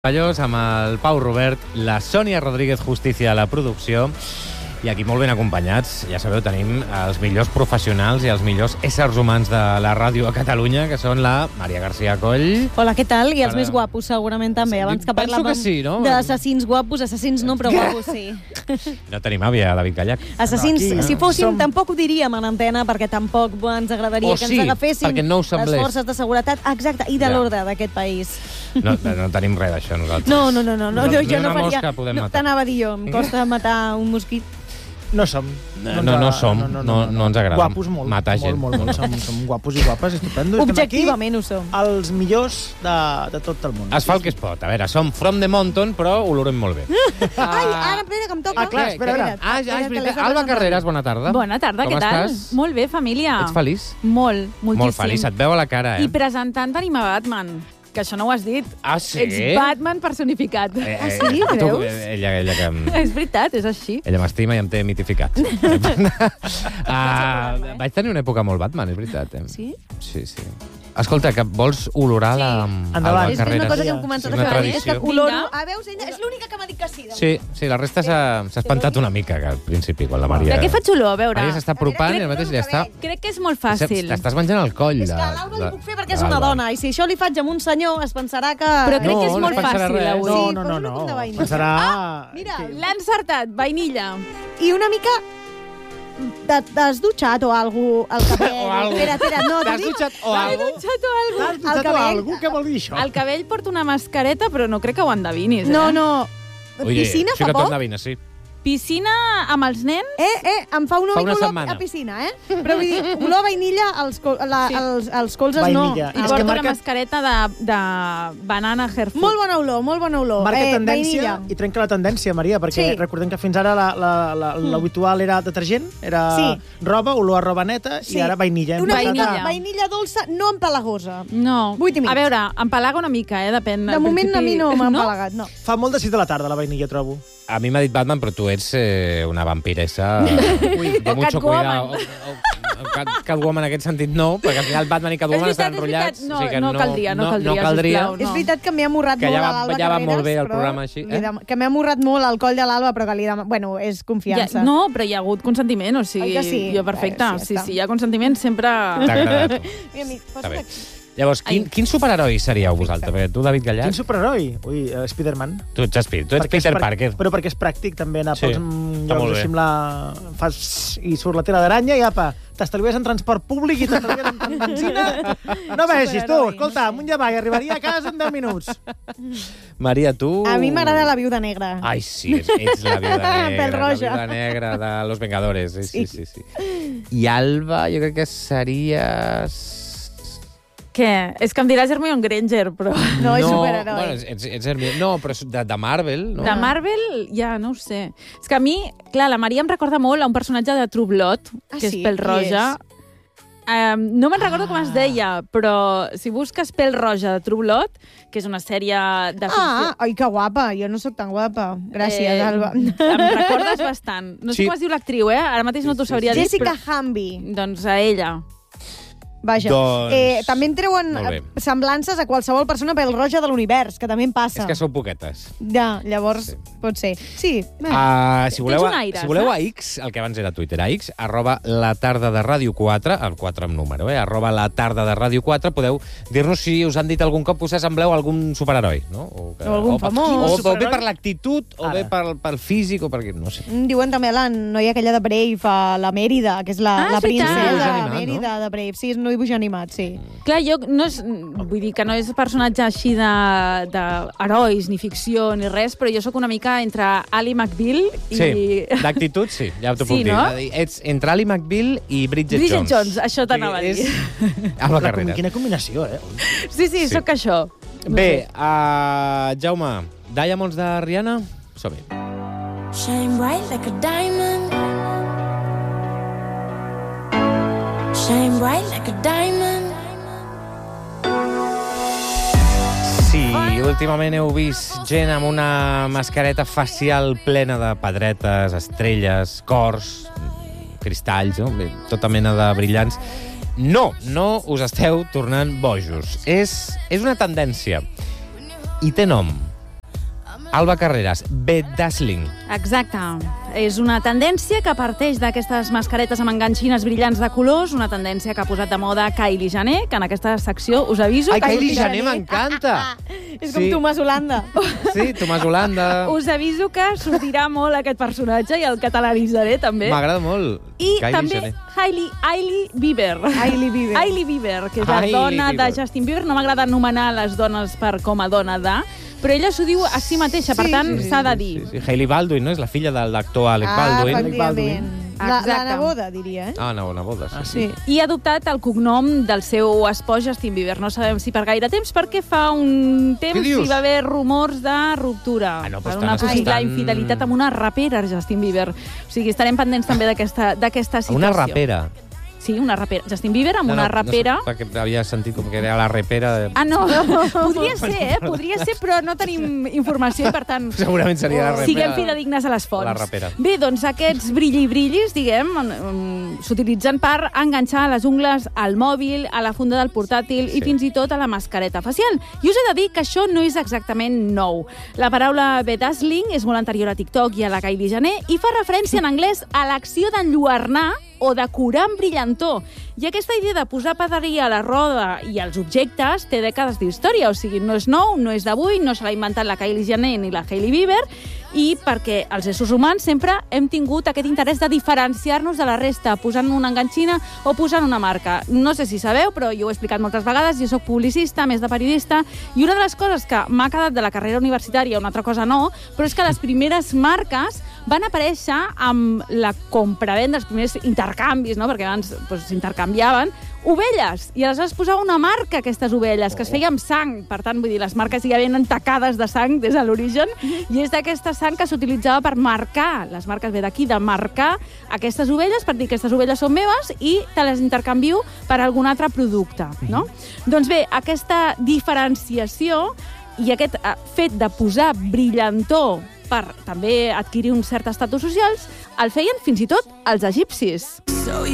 Ballos amb el Pau Robert, la Sònia Rodríguez Justícia a la producció, i aquí molt ben acompanyats. Ja sabeu, tenim els millors professionals i els millors éssers humans de la ràdio a Catalunya, que són la Maria García Coll. Hola, què tal? I els més guapos, segurament, també. Sí, abans que penso parlàvem que sí, no? d'assassins guapos, assassins no, però guapos sí. No tenim àvia, David Gallac. Assassins, si fóssim, tampoc ho diríem en antena, perquè tampoc ens agradaria que ens agafessin perquè no ho semblés. les forces de seguretat, exacte, i de l'ordre d'aquest país. No tenim res d'això, nosaltres. No, jo Ni no una faria... mosca podem matar. T'anava a dir jo, em costa matar un mosquit. No som. No ens agrada. Guapos molt. Matar gent. Molt. Som guapos i guapes, estupendo. Objectivament ho som. Els millors de tot el món. Es fa el que es pot. A veure, som from the mountain, però olorem molt bé. Ai, ara, espera, que em toca. Clar, espera. És veritat. Alba Carreras, bona tarda. Bona tarda, Com què tal? estàs? Molt bé, família. Ets feliç? Molt, moltíssim. Molt feliç, et veu a la cara, I presentant tenim a Batman, que això no ho has dit. Ah, sí? Ets Batman personificat. sí? Tu, Veus? ella que... És veritat, és així. Ella m'estima i em té mitificat. Vaig tenir una època molt Batman, és veritat. Sí? Sí. Escolta, que vols olorar la Endavant. És Carreras? una cosa que hem començat Sí, a una fer. tradició. Oloro. Veus, ella és l'única que m'ha dit que sí. Sí, la resta s'ha espantat una mica, que al principi, quan la Maria... De què faig olor? A veure. Maria s'està apropant i al mateix li està... Crec que és molt fàcil. T'estàs menjant el coll. És que a l'Alba li puc fer perquè és una dona, i si això li faig amb un senyor es pensarà que... Però crec que és no molt pensarà fàcil, res. avui. Sí, No. posa una punta de vainilla. Pensarà... Mira, L'ha encertat, vainilla. i una mica... T'has dutxat o algú al cabell? O algo. Espera, no, T'has t'ho dic. dutxat o algo? Dutxat o algo. T'has dutxat cabell. algú? Què vol dir això? Al cabell porta una mascareta, però no crec que ho endevinis. No. Piscina sí fa que poc? t'endevina, sí. Piscina amb els nens? Em fa una Fa mica una olor setmana. a piscina, Però vull dir, olor a vainilla als colzes Vainilla. I És que porta una marca- mascareta de banana hair no. food. Molt bona olor. Marca tendència vainilla. i trenca la tendència, Maria, perquè Sí. recordem que fins ara l'habitual era detergent, era roba, olor a roba neta, i ara vainilla. Hem Una passat mica Vainilla. vainilla dolça, no empalagosa. No. 8 i mig. A veure, empalaga una mica, depèn. De moment a mi no m'ha empalagat, no. Fa molt de 6 de la tarda, la vainilla, trobo. A mi m'ha dit Batman, però tu ets una vampiressa de mucho Catwoman. cuidado. Catwoman en aquest sentit no, perquè al final Batman i Catwoman estan enrotllats. No, o sigui que no caldria, sisplau. És veritat que m'he amorrat Que molt ja a va- l'Alba ja va Carreras, molt bé el però programa així, que m'he amorrat molt al coll de l'Alba, però que li demano... Bueno, és confiança. No, però hi ha hagut consentiment, o sigui... Oi que sí? Jo, perfecte. Ja Sí, està. hi ha consentiment, sempre... T'ha agradat. Mira, amic, Està posa't bé. aquí. Llavors, quin superheroi seríeu vosaltres? Perquè tu, David Gallac, Quin superheroi? Ui, Spider-Man. tu ets Peter Parker. Però perquè és pràctic, també, anar Sí, pels està molt llocs bé. així amb la... Fas... I surt la tela d'aranya i apa, t'estalvies en transport públic i t'estalvies en benzina. No vegis, tu, escolta, amunt i avall, arribaria a casa en 10 minuts. Maria, tu... A mi m'agrada la viuda negra. Ai, sí, ets la viuda negra. Pèl roja. La viuda negra de Los Vengadores. Sí. I Alba, jo crec que series... Què? És que em diràs Hermione Granger, però... No, és superheroi. Bueno, ets Hermione. No, però és de Marvel, no? De Marvel, ja, no ho sé. És que a mi, clar, la Maria em recorda molt a un personatge de True Blood, que és sí? pèl roja. No me'n recordo com es deia, però si busques pèl roja de True Blood, que és una sèrie de ficció... Ai, que guapa. Jo no sóc tan guapa. Gràcies, Alba. Em recordes bastant. No sé Sí. com es diu l'actriu, Ara mateix no t'ho sabria dir. Jessica Però... Hamby. Doncs a ella. Vaja. Doncs- També en treuen Molt bé. semblances a qualsevol persona pèl roja de l'univers, que també em passa. És que sou poquetes. Ja, llavors, pot ser. Sí. Si voleu, un aire, si voleu a saps? X, el que abans era Twitter, a X, @la tarda de Ràdio 4, el 4 amb número, @la tarda de Ràdio 4, podeu dir-nos si us han dit algun cop que us sembleu algun superheroi, no? O algun famós. O bé per l'actitud, o bé pel físic, o perquè, no sé. Diuen també la noia aquella de Brave, la Mèrida, que és la és veritat. princesa Dibuix animat, Mèrida de Brave. Sí, és un dibuix animat, sí. Clar, jo no és, vull dir que no és personatge així d'herois, ni ficció, ni res, però jo sóc una mica entre Ali McBeal i... Sí, d'actitud sí, ja t'ho Sí, puc dir. no? Ets entre Ali McBeal i Bridget Jones. Bridget Jones, això t'anava a dir. Alba Carreras. Quina combinació, Sí, Sí. sóc això. Bé, Jaume, Diamonds de Rihanna? Som-hi. Shine bright like a diamond. Shine bright like a diamond. Sí, últimament heu vist gent amb una mascareta facial plena de pedretes, estrelles, cors, cristalls, no? Bé, tota mena de brillants. No us esteu tornant bojos. És una tendència. I té nom. Alba Carreras, bedazzling. Exacte. És una tendència que parteix d'aquestes mascaretes amb enganxines brillants de colors, una tendència que ha posat de moda Kylie Jenner, que en aquesta secció us aviso... Ai, Kylie Jenner m'encanta! És com Tomàs Holanda. Sí, Tomàs Holanda. Us aviso que sortirà molt aquest personatge i el catalanitzaré, també. M'agrada molt. I Kylie també Jenner. Hailey Bieber. Hailey Bieber, que és la Hailey dona Bieber. de Justin Bieber. No m'agrada anomenar les dones com a dona de... Però ella s'ho diu a si mateixa, per tant, s'ha de dir. Sí. Hailey Baldwin, no? És la filla del l'actor Alec Baldwin. Efectivament. La Exacte. neboda, diria, eh? Ah, una boda, Sí. sí. I ha adoptat el cognom del seu espòs Justin Bieber. No sabem si per gaire temps, perquè fa un temps Què dius? hi va haver rumors de ruptura. Ah, no, per però una estan possible escoltant- infidelitat amb una rapera, Justin Bieber. O sigui, estarem pendents també d'aquesta situació. Una rapera. Sí, una rapera. Justin Bieber amb una rapera... No sé, perquè havia sentit com que era la rapera... De... Ah, no. Podria ser, Podria ser, però no tenim informació i, per tant... Segurament seria la rapera. Siguem fidedignes a les fonts. La rapera. Bé, doncs aquests brillis, diguem, s'utilitzen per enganxar les ungles al mòbil, a la funda del portàtil i fins i tot a la mascareta facial. I us he de dir que això no és exactament nou. La paraula bedazzling és molt anterior a TikTok i a la Kylie Jenner i fa referència en anglès a l'acció d'enlluernar o decorar amb brillantor. I aquesta idea de posar padaria a la roda i als objectes té dècades d'història, o sigui, no és nou, no és d'avui, no se l'ha inventat la Kylie Jenner ni la Hailey Bieber, i perquè els éssers humans sempre hem tingut aquest interès de diferenciar-nos de la resta, posant una enganxina o posant una marca. No sé si sabeu, però jo ho he explicat moltes vegades, jo soc publicista, més de periodista, i una de les coses que m'ha quedat de la carrera universitària, una altra cosa no, però és que les primeres marques van aparèixer amb la compravenda, els primers intercanvis, no? Perquè abans s'intercanviaven, ovelles, i aleshores posava una marca a aquestes ovelles, que es feia amb sang. Per tant, vull dir, les marques ja venen tacades de sang des de l'origen, i és d'aquesta sang que s'utilitzava per marcar. Les marques ve d'aquí, de marcar aquestes ovelles, per dir que aquestes ovelles són meves i te les intercanvio per algun altre producte, no? Doncs bé, aquesta diferenciació i aquest fet de posar brillantor per també adquirir un cert estatus socials, el feien fins i tot els egipcis.